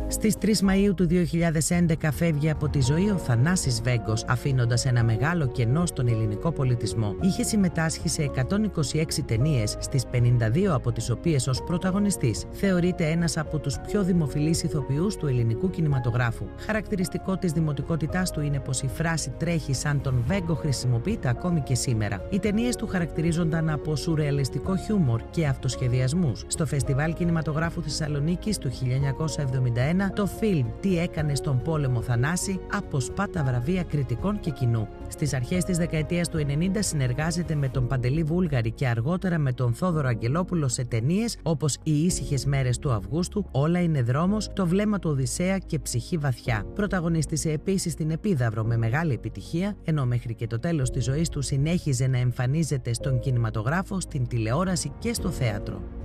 Στις 3 Μαΐου του 2011 φεύγει από τη ζωή ο Θανάσης Βέγκος, αφήνοντας ένα μεγάλο κενό στον ελληνικό πολιτισμό. Είχε συμμετάσχει σε 126 ταινίες, στις 52 από τις οποίες ως πρωταγωνιστής. Θεωρείται ένας από τους πιο δημοφιλείς ηθοποιούς του ελληνικού κινηματογράφου. Χαρακτηριστικό της δημοτικότητάς του είναι πως η φράση «τρέχει σαν τον Βέγκο» χρησιμοποιείται ακόμη και σήμερα. Οι ταινίες του χαρακτηρίζονταν από σουρεαλιστικό χιούμορ και αυτοσχεδιασμούς. Στο Φεστιβάλ Κινηματογράφου Θεσσαλονίκης του 1971, το φιλμ «Τι έκανε στον πόλεμο Θανάση» αποσπά τα βραβεία κριτικών και κοινού. Στις αρχές της δεκαετίας του 90 συνεργάζεται με τον Παντελή Βούλγαρη και αργότερα με τον Θόδωρο Αγγελόπουλο σε ταινίες όπως «Οι ήσυχες μέρες του Αυγούστου», «Όλα είναι δρόμος», «Το βλέμμα του Οδυσσέα» και «Ψυχή βαθιά». Πρωταγωνίστησε επίσης στην Επίδαυρο με μεγάλη επιτυχία, ενώ μέχρι και το τέλος της ζωής του συνέχιζε να εμφανίζεται στον κινηματογράφο, στην τηλεόραση και στο θέατρο.